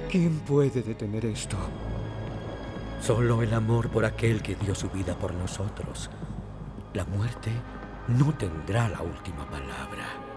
¿Quién puede detener esto? Solo el amor por aquel que dio su vida por nosotros. La muerte no tendrá la última palabra.